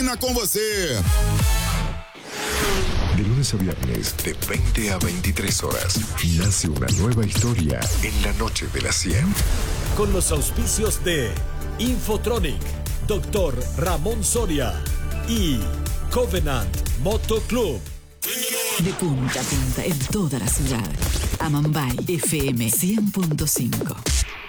con você. De lunes a viernes, de 20 a 23 horas, nace una nueva historia en la noche de las 100. Con los auspicios de Infotronic, Dr. Ramón Soria y Covenant Moto Club. De punta a punta en toda la ciudad. Amambay FM 100.5.